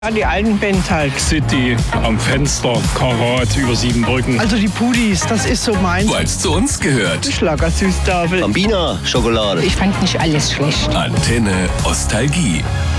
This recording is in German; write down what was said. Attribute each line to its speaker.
Speaker 1: Ja, die alten Bands halt.
Speaker 2: City, am Fenster, Karat, über 7 Brücken.
Speaker 1: Also die Pudis, das ist so meins.
Speaker 3: Weil es zu uns gehört.
Speaker 1: Schlagersüßtafel.
Speaker 4: Bambina Schokolade.
Speaker 5: Ich fand nicht alles schlecht.
Speaker 3: Antenne Nostalgie.